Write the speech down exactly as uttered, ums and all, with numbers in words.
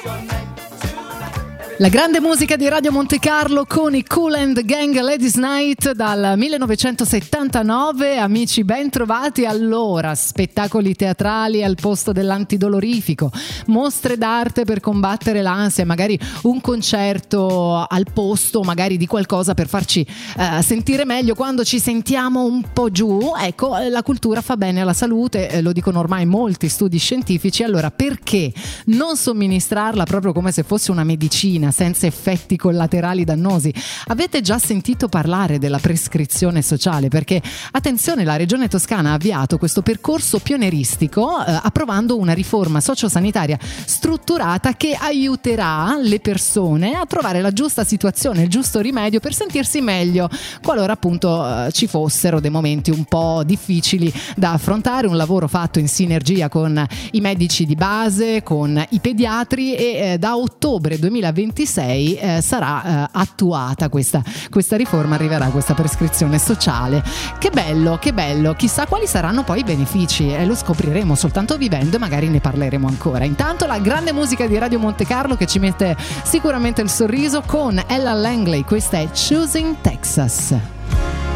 La grande musica di Radio Monte Carlo con i Kool and the Gang Ladies Night dal millenovecentosettantanove. Amici, ben trovati. Allora, spettacoli teatrali al posto dell'antidolorifico, mostre d'arte per combattere l'ansia, magari un concerto al posto magari di qualcosa per farci eh, sentire meglio quando ci sentiamo un po' giù. Ecco, la cultura fa bene alla salute, eh, lo dicono ormai molti studi scientifici. Allora, perché non somministrarla proprio come se fosse una medicina senza effetti collaterali dannosi? Avete già sentito parlare della prescrizione sociale? Perché, attenzione, la Regione Toscana ha avviato questo percorso pionieristico eh, approvando una riforma sociosanitaria strutturata che aiuterà le persone a trovare la giusta situazione, il giusto rimedio per sentirsi meglio qualora appunto eh, ci fossero dei momenti un po' difficili da affrontare. Un lavoro fatto in sinergia con i medici di base, con i pediatri, e eh, da ottobre duemilaventisei eh, sarà eh, attuata questa, questa riforma, arriverà questa prescrizione sociale. Che bello, che bello, chissà quali saranno poi i benefici, e eh, lo scopriremo soltanto vivendo e magari ne parleremo ancora. Intanto la grande musica di Radio Monte Carlo che ci mette sicuramente il sorriso con Ella Langley, questa è Choosing Texas.